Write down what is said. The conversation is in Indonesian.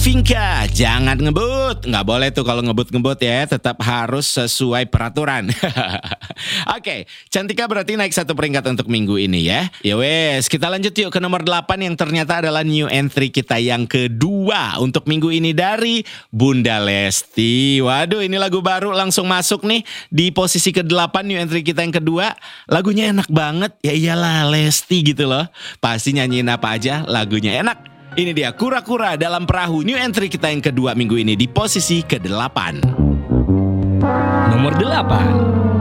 Vinka, jangan ngebut. Nggak boleh tuh kalau ngebut-ngebut ya. Tetap harus sesuai peraturan. Oke, Cantika berarti naik 1 peringkat untuk minggu ini ya. Ya wes, kita lanjut yuk ke nomor 8 yang ternyata adalah new entry kita yang kedua untuk minggu ini dari Bunda Lesti. Waduh, ini lagu baru langsung masuk nih di posisi ke-8 new entry kita yang kedua. Lagunya enak banget. Ya iyalah, Lesti gitu loh. Pasti nyanyiin apa aja lagunya enak. Ini dia Kura-Kura dalam Perahu, new entry kita yang kedua minggu ini di posisi ke-8. Nomor 8.